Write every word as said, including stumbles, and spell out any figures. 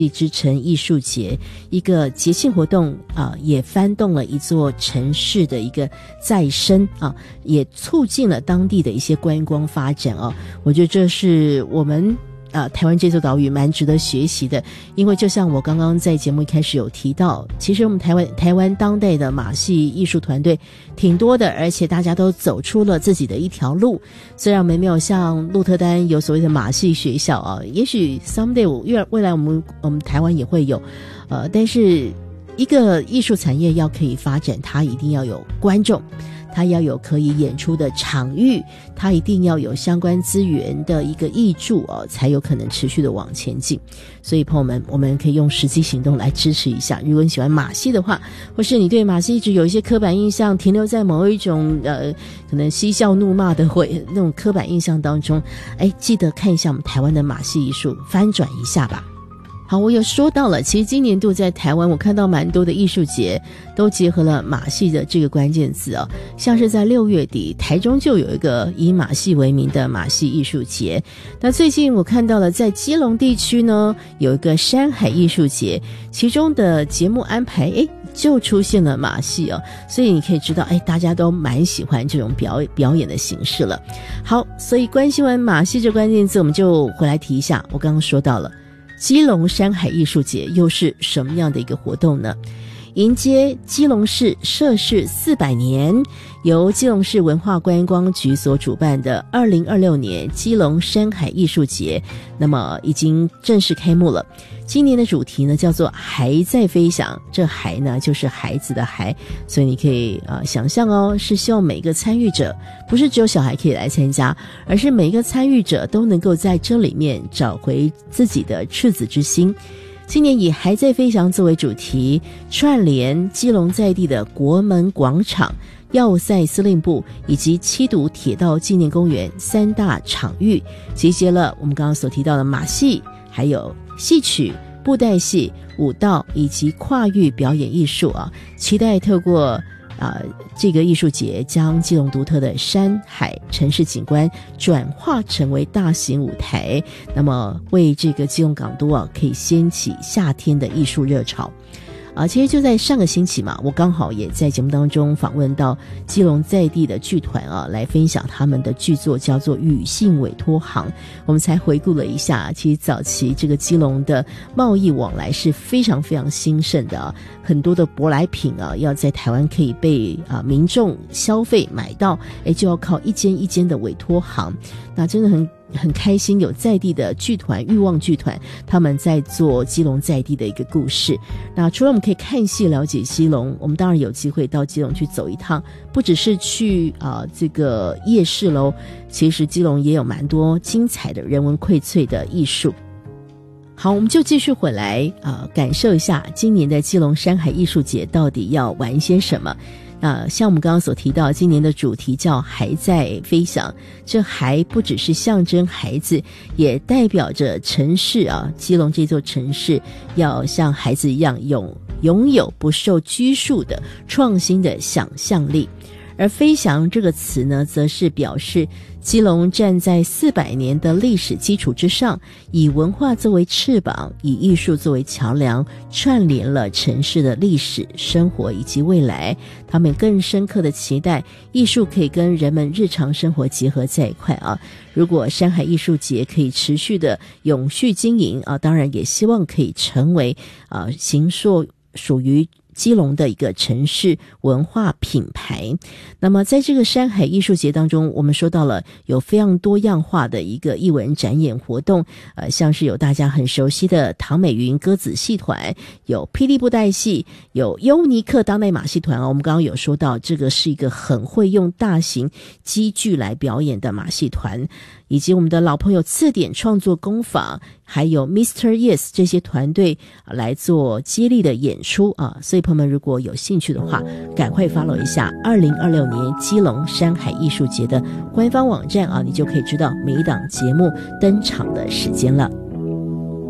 之城艺术节，一个节庆活动啊、呃，也翻动了一座城市的一个再生啊，也促进了当地的一些观光发展啊。我觉得这是我们呃，台湾这座岛屿蛮值得学习的，因为就像我刚刚在节目一开始有提到，其实我们台湾台湾当代的马戏艺术团队挺多的，而且大家都走出了自己的一条路。虽然我们没有像鹿特丹有所谓的马戏学校啊，也许 someday 未未来我们我们台湾也会有，呃，但是一个艺术产业要可以发展，它一定要有观众。它要有可以演出的场域，它一定要有相关资源的一个挹注哦，才有可能持续的往前进。所以朋友们，我们可以用实际行动来支持一下。如果你喜欢马戏的话，或是你对马戏一直有一些刻板印象，停留在某一种呃可能嬉笑怒骂的会那种刻板印象当中，哎，记得看一下我们台湾的马戏艺术，翻转一下吧。好，我有说到了，其实今年度在台湾我看到蛮多的艺术节都结合了马戏的这个关键字哦，像是在六月底台中就有一个以马戏为名的马戏艺术节。那最近我看到了在基隆地区呢有一个山海艺术节，其中的节目安排诶就出现了马戏哦，所以你可以知道诶大家都蛮喜欢这种表表演的形式了。好，所以关心完马戏这关键字，我们就回来提一下我刚刚说到了基隆山海艺术节又是什么样的一个活动呢？迎接基隆市设市四百年，由基隆市文化观光局所主办的二零二六年基隆山海艺术节，那么已经正式开幕了。今年的主题呢叫做孩在飞翔，这孩呢就是孩子的孩，所以你可以呃想象哦，是希望每个参与者不是只有小孩可以来参加，而是每个参与者都能够在这里面找回自己的赤子之心。今年以孩在飞翔作为主题，串联基隆在地的国门广场、要塞司令部以及七堵铁道纪念公园三大场域，集结了我们刚刚所提到的马戏，还有戏曲、布袋戏、舞蹈以及跨域表演艺术啊，期待透过啊、呃、这个艺术节将基隆独特的山海城市景观转化成为大型舞台，那么为这个基隆港都啊可以掀起夏天的艺术热潮。啊，其实就在上个星期嘛，我刚好也在节目当中访问到基隆在地的剧团啊，来分享他们的剧作叫做语信委托行。我们才回顾了一下，其实早期这个基隆的贸易往来是非常非常兴盛的啊，很多的舶来品啊要在台湾可以被啊民众消费买到，诶就要靠一间一间的委托行。那真的很很开心，有在地的剧团欲望剧团他们在做基隆在地的一个故事。那除了我们可以看戏了解基隆，我们当然有机会到基隆去走一趟，不只是去啊、呃、这个夜市咯，其实基隆也有蛮多精彩的人文荟萃的艺术。好，我们就继续回来啊、呃，感受一下今年的基隆山海艺术节到底要玩些什么。啊、呃，像我们刚刚所提到，今年的主题叫孩在飞翔，这孩不只是象征孩子，也代表着城市啊，基隆这座城市要像孩子一样拥拥有不受拘束的创新的想象力。而飞翔这个词呢，则是表示基隆站在四百年的历史基础之上，以文化作为翅膀，以艺术作为桥梁，串联了城市的历史、生活以及未来。他们更深刻的期待艺术可以跟人们日常生活结合在一块啊。如果山海艺术节可以持续的永续经营啊，当然也希望可以成为啊形塑属于基隆的一个城市文化品牌。那么在这个山海艺术节当中，我们说到了有非常多样化的一个艺文展演活动，呃，像是有大家很熟悉的唐美云歌子戏团，有霹雳布袋戏，有优尼克当代马戏团、哦、我们刚刚有说到这个是一个很会用大型机具来表演的马戏团，以及我们的老朋友次点创作工坊，还有 Mister Yes 这些团队来做接力的演出啊，所以朋友们如果有兴趣的话，赶快 follow 一下二零二六年基隆山海艺术节的官方网站啊，你就可以知道每一档节目登场的时间了。